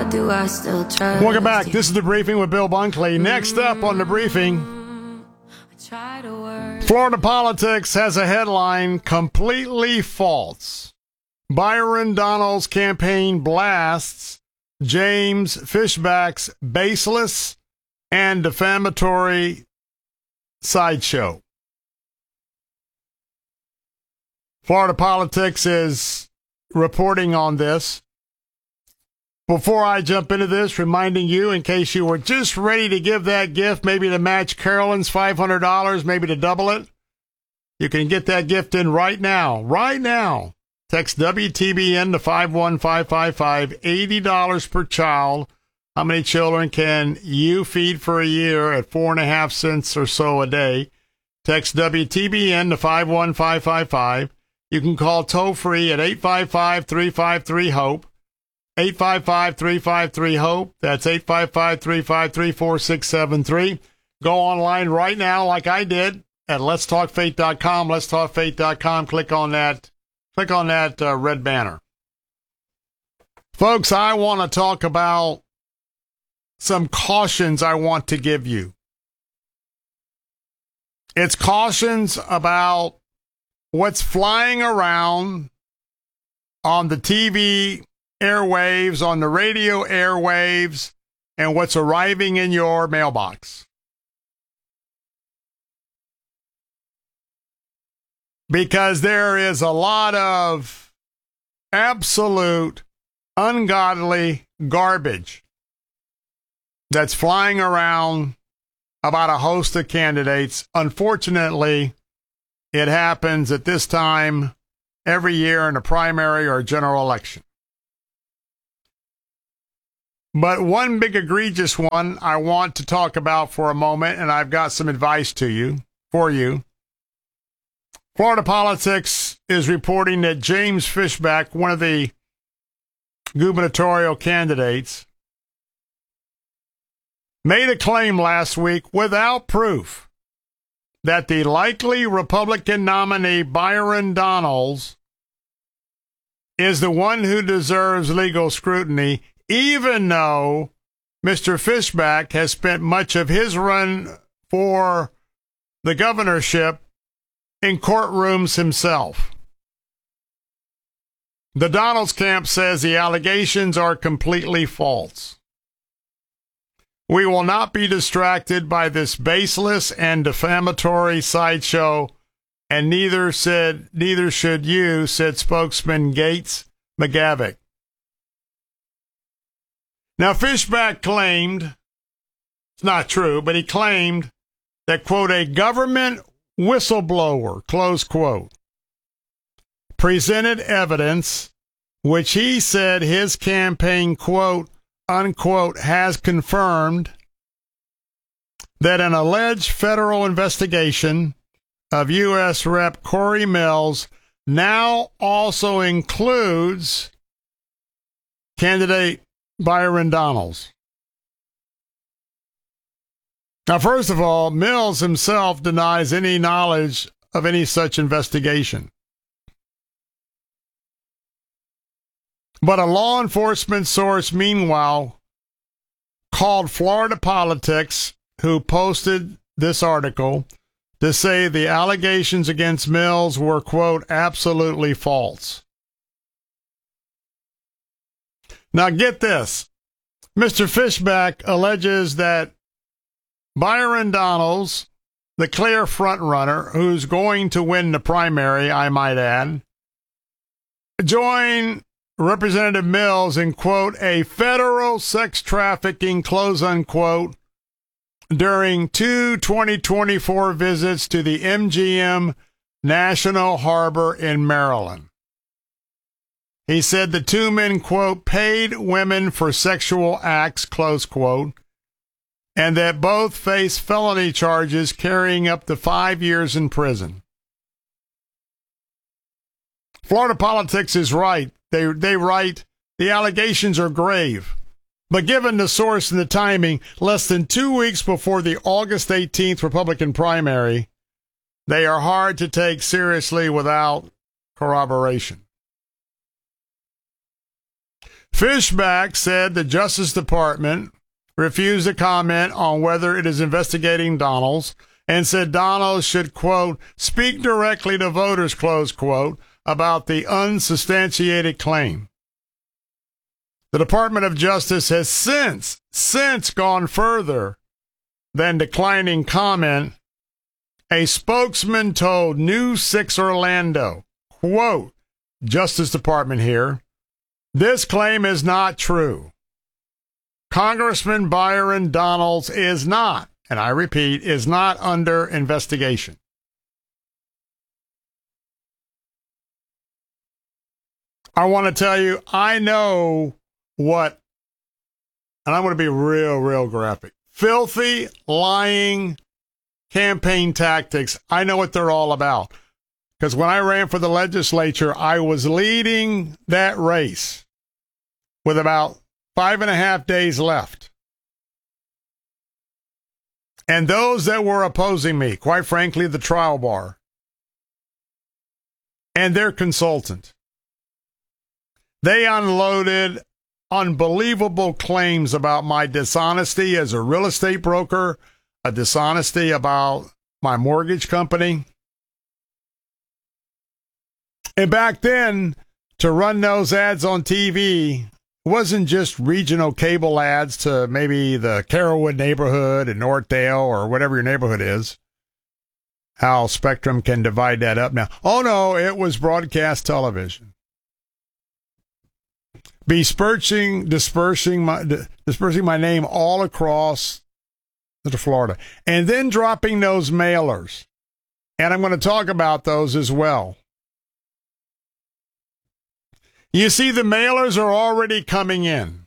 Why do I still trust Welcome back. you? This is The Briefing with Bill Bunkley. Next up on The Briefing, I try to work. Florida Politics has a headline, completely false. Byron Donalds campaign blasts James Fishback's baseless and defamatory sideshow. Florida Politics is reporting on this. Before I jump into this, reminding you, in case you were just ready to give that gift, maybe to match Carolyn's $500, maybe to double it, you can get that gift in right now. Right now. Text WTBN to 51555, $80 per child. How many children can you feed for a year at 4.5 cents or so a day? Text WTBN to 51555. You can call toll-free at 855-353-HOPE. 855-353-HOPE. That's 855-353-4673. Go online right now like I did at letstalkfaith.com. Letstalkfaith.com. Click on that red banner. Folks, I want to talk about some cautions I want to give you. It's cautions about what's flying around on the TV airwaves, on the radio airwaves, and what's arriving in your mailbox. Because there is a lot of absolute ungodly garbage that's flying around about a host of candidates. Unfortunately, it happens at this time every year in a primary or general election. But one big egregious one I want to talk about for a moment, and I've got some advice for you. Florida Politics is reporting that James Fishback, one of the gubernatorial candidates, made a claim last week without proof that the likely Republican nominee Byron Donalds is the one who deserves legal scrutiny, even though Mr. Fishback has spent much of his run for the governorship in courtrooms himself. The Donalds camp says the allegations are completely false. We will not be distracted by this baseless and defamatory sideshow, and neither should you, said spokesman Gates McGavick. Now, Fishback claimed, it's not true, but he claimed that, quote, a government whistleblower, close quote, presented evidence which he said his campaign, quote, unquote, has confirmed that an alleged federal investigation of U.S. Rep. Corey Mills now also includes candidate Byron Donalds. Now, first of all, Mills himself denies any knowledge of any such investigation. But a law enforcement source, meanwhile, called Florida Politics, who posted this article, to say the allegations against Mills were, quote, absolutely false. Now get this. Mr. Fishback alleges that Byron Donalds, the clear frontrunner, who's going to win the primary, I might add, joined Representative Mills in, quote, a federal sex trafficking, close unquote, during two 2024 visits to the MGM National Harbor in Maryland. He said the two men, quote, paid women for sexual acts, close quote, and that both face felony charges carrying up to 5 years in prison. Florida Politics is right. They write, the allegations are grave. But given the source and the timing, less than 2 weeks before the August 18th Republican primary, they are hard to take seriously without corroboration. Fishback said the Justice Department refused to comment on whether it is investigating Donalds and said Donalds should, quote, speak directly to voters, close quote, about the unsubstantiated claim. The Department of Justice has since gone further than declining comment. A spokesman told News 6 Orlando, quote, Justice Department here, this claim is not true. Congressman Byron Donalds is not, and I repeat, is not under investigation. I want to tell you, I know what, and I'm going to be real graphic, filthy, lying campaign tactics. I know what they're all about. Because when I ran for the legislature, I was leading that race with about 5.5 days left. And those that were opposing me, quite frankly, the trial bar and their consultant, they unloaded unbelievable claims about my dishonesty as a real estate broker, a dishonesty about my mortgage company. And back then, to run those ads on TV wasn't just regional cable ads to maybe the Carrollwood neighborhood in Northdale or whatever your neighborhood is. How Spectrum can divide that up now. Oh, no, it was broadcast television. Dispersing my name all across Florida. And then dropping those mailers. And I'm going to talk about those as well. You see, the mailers are already coming in.